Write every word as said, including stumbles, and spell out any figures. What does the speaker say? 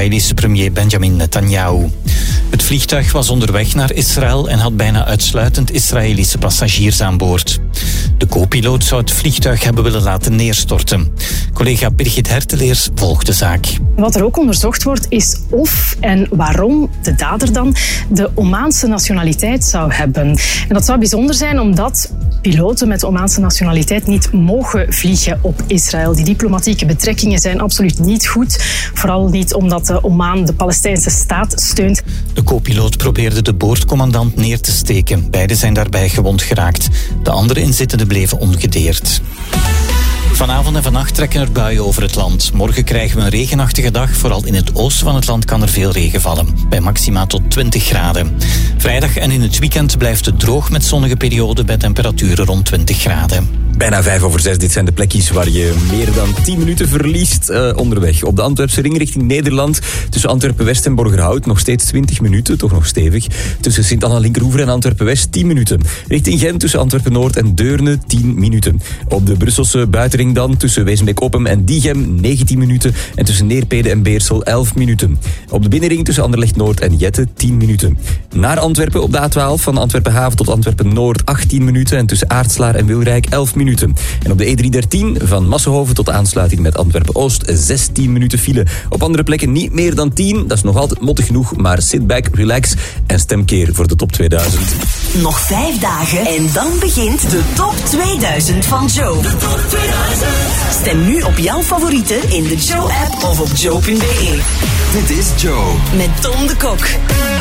Israëlische premier Benjamin Netanyahu. Het vliegtuig was onderweg naar Israël en had bijna uitsluitend Israëlische passagiers aan boord. De co-piloot zou het vliegtuig hebben willen laten neerstorten. Collega Birgit Herteleers volgt de zaak. Wat er ook onderzocht wordt is of en waarom de dader dan de Omaanse nationaliteit zou hebben. En dat zou bijzonder zijn omdat piloten met de Omaanse nationaliteit niet mogen vliegen op Israël. Die diplomatieke betrekkingen zijn absoluut niet goed. Vooral niet omdat de Oman de Palestijnse staat steunt. De co-piloot probeerde de boordcommandant neer te steken. Beiden zijn daarbij gewond geraakt. De andere inzittenden bleven ongedeerd. Vanavond en vannacht trekken er buien over het land. Morgen krijgen we een regenachtige dag. Vooral in het oosten van het land kan er veel regen vallen. Bij maxima tot twintig graden. Vrijdag en in het weekend blijft het droog met zonnige perioden bij temperaturen rond twintig graden. Bijna vijf over zes. Dit zijn de plekjes waar je meer dan tien minuten verliest uh, onderweg. Op de Antwerpse ring richting Nederland. Tussen Antwerpen-West en Borgerhout nog steeds twintig minuten. Toch nog stevig. Tussen Sint-Anna-Linkeroever en Antwerpen-West tien minuten. Richting Gent tussen Antwerpen-Noord en Deurne tien minuten. Op de Brusselse buitenring dan tussen Wezenbeek-Oppem en Diegem negentien minuten. En tussen Neerpede en Beersel elf minuten. Op de binnenring tussen Anderlecht-Noord en Jette tien minuten. Naar Antwerpen op de A twaalf van Antwerpen-Haven tot Antwerpen-Noord achttien minuten. En tussen Aartslaar en Wilrijk elf minuten. En op de E driehonderddertien van Massenhoven tot de aansluiting met Antwerpen-Oost zestien minuten file. Op andere plekken niet meer dan tien. Dat is nog altijd mottig genoeg, maar sit back, relax en stemkeer voor de top tweeduizend. Nog vijf dagen en dan begint de top tweeduizend van Joe. De top tweeduizend. Stem nu op jouw favorieten in de Joe-app of op joe punt be. Dit is Joe. Met Tom de Kok.